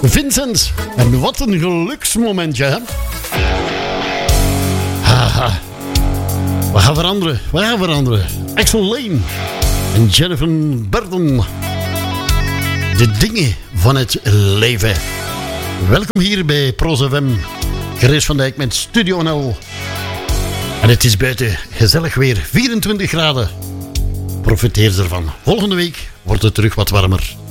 Vincent. En wat een geluksmomentje, hè? Haha. We gaan veranderen. Axel Lane en Jennifer Burton. De dingen van het leven. Welkom hier bij Pros FM. Chris van Dijk met Studio NL. En het is buiten gezellig weer, 24 graden. Profiteer ervan. Volgende week wordt het terug wat warmer.